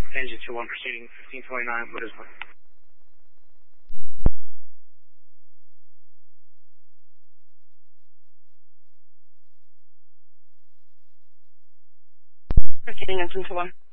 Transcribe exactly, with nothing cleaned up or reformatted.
Engine two one proceeding, fifteen twenty-nine, what is one? Proceeding engine two one.